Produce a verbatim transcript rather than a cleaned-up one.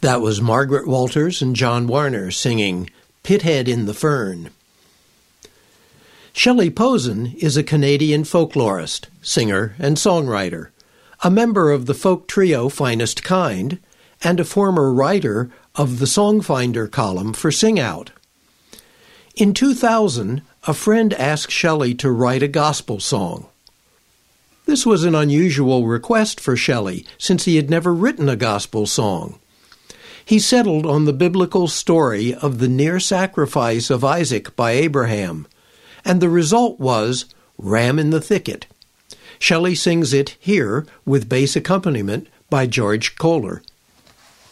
That was Margaret Walters and John Warner singing Pithead in the Fern. Shelley Posen is a Canadian folklorist, singer, and songwriter, a member of the folk trio Finest Kind, and a former writer of the Songfinder column for Sing Out. In two thousand, a friend asked Shelley to write a gospel song. This was an unusual request for Shelley, since he had never written a gospel song. He settled on the biblical story of the near sacrifice of Isaac by Abraham, and the result was Ram in the Thicket. Shelley sings it here with bass accompaniment by George Kohler.